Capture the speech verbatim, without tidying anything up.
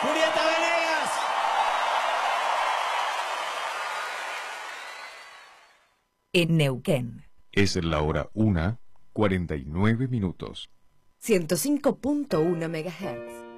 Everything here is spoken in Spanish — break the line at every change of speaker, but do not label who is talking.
Julieta Venegas.
En Neuquén.
Es la hora una, cuarenta y nueve minutos.
ciento cinco punto uno megahertz.